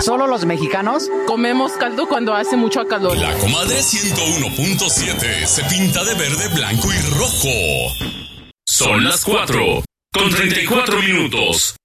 ¿Solo los mexicanos? Comemos caldo cuando hace mucho calor. La Comadre 101.7 se pinta de verde, blanco y rojo. Son las 4:34.